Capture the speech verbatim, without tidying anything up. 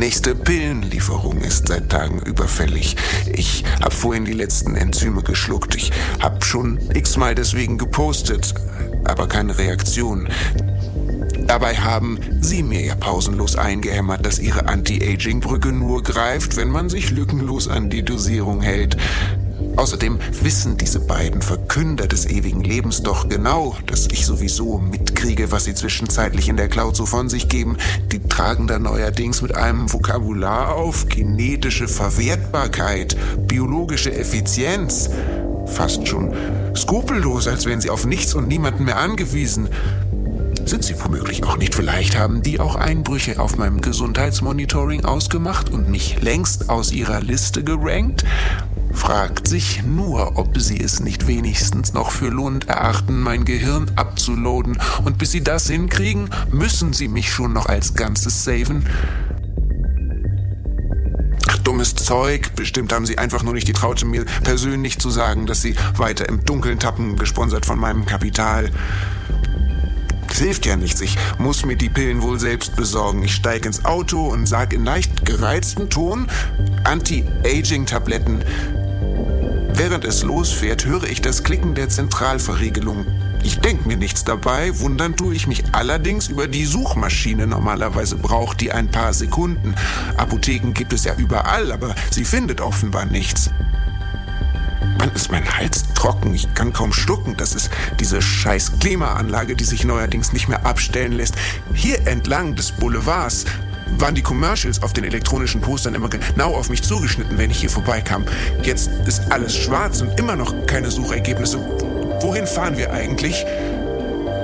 nächste Pillenlieferung ist seit Tagen überfällig. Ich hab vorhin die letzten Enzyme geschluckt. Ich hab schon x-mal deswegen gepostet, aber keine Reaktion. Dabei haben Sie mir ja pausenlos eingehämmert, dass Ihre Anti-Aging-Brücke nur greift, wenn man sich lückenlos an die Dosierung hält. Außerdem wissen diese beiden Verkünder des ewigen Lebens doch genau, dass ich sowieso mitkriege, was sie zwischenzeitlich in der Cloud so von sich geben. Die tragen da neuerdings mit einem Vokabular auf: genetische Verwertbarkeit, biologische Effizienz. Fast schon skrupellos, als wären sie auf nichts und niemanden mehr angewiesen. Sind sie womöglich auch nicht? Vielleicht haben die auch Einbrüche auf meinem Gesundheitsmonitoring ausgemacht und mich längst aus ihrer Liste gerankt? Fragt sich nur, ob sie es nicht wenigstens noch für lohnend erachten, mein Gehirn abzuloaden. Und bis sie das hinkriegen, müssen sie mich schon noch als Ganzes saven. Ach, dummes Zeug. Bestimmt haben sie einfach nur nicht die Traute, mir persönlich zu sagen, dass sie weiter im Dunkeln tappen, gesponsert von meinem Kapital. Das hilft ja nichts. Ich muss mir die Pillen wohl selbst besorgen. Ich steige ins Auto und sage in leicht gereiztem Ton: Anti-Aging-Tabletten. Während es losfährt, höre ich das Klicken der Zentralverriegelung. Ich denke mir nichts dabei, wundern tue ich mich allerdings über die Suchmaschine. Normalerweise braucht die ein paar Sekunden. Apotheken gibt es ja überall, aber sie findet offenbar nichts. Mann, ist mein Hals trocken, ich kann kaum schlucken. Das ist diese scheiß Klimaanlage, die sich neuerdings nicht mehr abstellen lässt. Hier entlang des Boulevards waren die Commercials auf den elektronischen Postern immer genau auf mich zugeschnitten, wenn ich hier vorbeikam. Jetzt ist alles schwarz und immer noch keine Suchergebnisse. Wohin fahren wir eigentlich?